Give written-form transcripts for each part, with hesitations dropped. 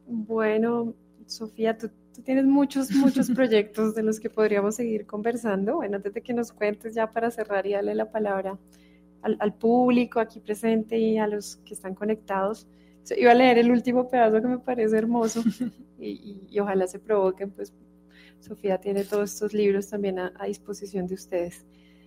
Bueno, Sofía, tú tienes muchos proyectos de los que podríamos seguir conversando. Bueno, antes de que nos cuentes ya para cerrar y darle la palabra al público aquí presente y a los que están conectados. Iba a leer el último pedazo que me parece hermoso y ojalá se provoquen, pues Sofía tiene todos estos libros también a disposición de ustedes.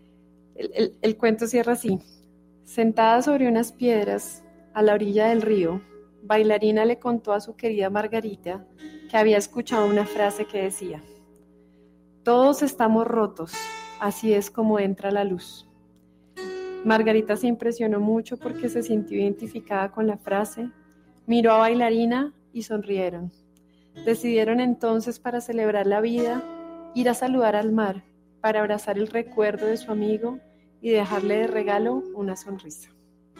El cuento cierra así. Sentada sobre unas piedras a la orilla del río, Bailarina le contó a su querida Margarita que había escuchado una frase que decía: todos estamos rotos, así es como entra la luz. Margarita se impresionó mucho porque se sintió identificada con la frase, miró a Bailarina y sonrieron. Decidieron entonces, para celebrar la vida, ir a saludar al mar, para abrazar el recuerdo de su amigo y dejarle de regalo una sonrisa.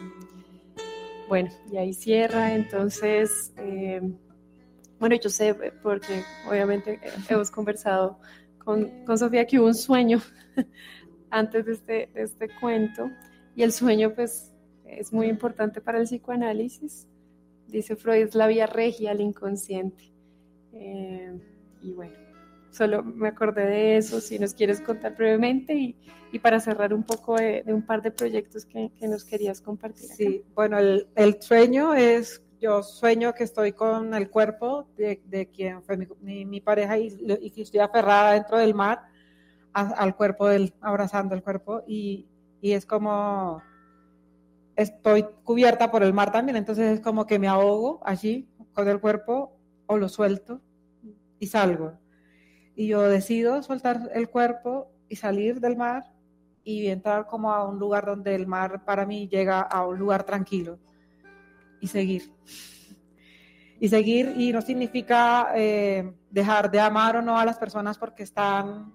Bueno, y ahí cierra, entonces, bueno, yo sé, porque obviamente hemos conversado con Sofía, que hubo un sueño antes de este cuento, y el sueño pues es muy importante para el psicoanálisis. Dice Freud, es la vía regia al inconsciente. Y bueno, solo me acordé de eso, si nos quieres contar brevemente y para cerrar un poco de un par de proyectos que nos querías compartir acá. Sí, bueno, el sueño es, yo sueño que estoy con el cuerpo de quien fue mi pareja y que estoy aferrada dentro del mar al cuerpo de él, abrazando el cuerpo y es como estoy cubierta por el mar también, entonces es como que me ahogo allí con el cuerpo o lo suelto y salgo. Y yo decido soltar el cuerpo y salir del mar y entrar como a un lugar donde el mar para mí llega a un lugar tranquilo y seguir. Y seguir y no significa dejar de amar o no a las personas porque están